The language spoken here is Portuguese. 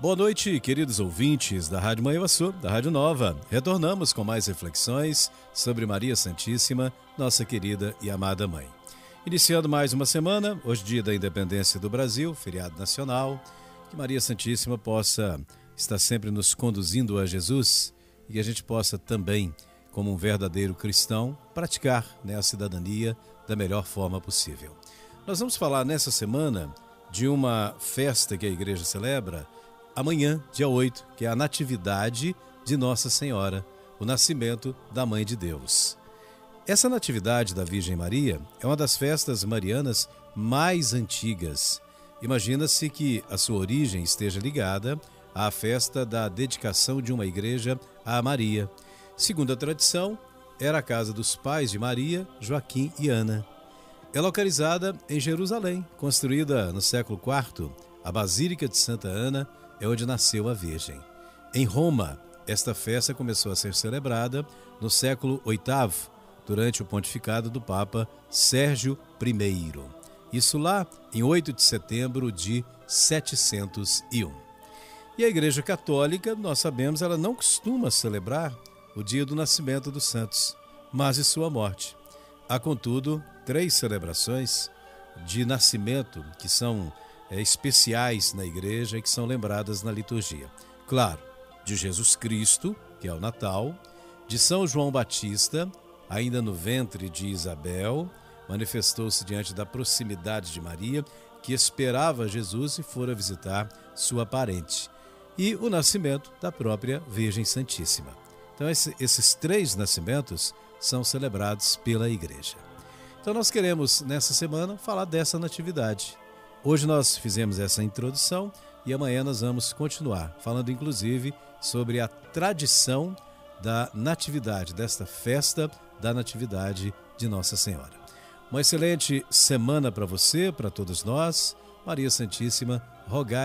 Boa noite, queridos ouvintes da Rádio Manhuaçu, da Rádio Nova. Retornamos com mais reflexões sobre Maria Santíssima, nossa querida e amada Mãe. Iniciando mais uma semana, hoje dia da Independência do Brasil, feriado nacional, que Maria Santíssima possa estar sempre nos conduzindo a Jesus e que a gente possa também, como um verdadeiro cristão, praticar a cidadania da melhor forma possível. Nós vamos falar nessa semana de uma festa que a igreja celebra amanhã, dia 8, que é a Natividade de Nossa Senhora, o nascimento da Mãe de Deus. Essa Natividade da Virgem Maria é uma das festas marianas mais antigas. Imagina-se que a sua origem esteja ligada à festa da dedicação de uma igreja a Maria. Segundo a tradição, era a casa dos pais de Maria, Joaquim e Ana. É localizada em Jerusalém, construída no século IV, a Basílica de Santa Ana é onde nasceu a Virgem. Em Roma, esta festa começou a ser celebrada no século VIII, durante o pontificado do Papa Sérgio I. Isso lá em 8 de setembro de 701. E a Igreja Católica, nós sabemos, ela não costuma celebrar o dia do nascimento dos santos, mas de sua morte. Há, contudo, 3 celebrações de nascimento que são especiais na igreja e que são lembradas na liturgia. Claro, de Jesus Cristo, que é o Natal, de São João Batista, ainda no ventre de Isabel, manifestou-se diante da proximidade de Maria, que esperava Jesus e fora visitar sua parente, e o nascimento da própria Virgem Santíssima. Então, esses 3 nascimentos são celebrados pela igreja. Então, nós queremos, nessa semana, falar dessa natividade. Hoje nós fizemos essa introdução e amanhã nós vamos continuar, falando inclusive sobre a tradição da natividade, desta festa da natividade de Nossa Senhora. Uma excelente semana para você, para todos nós. Maria Santíssima, rogai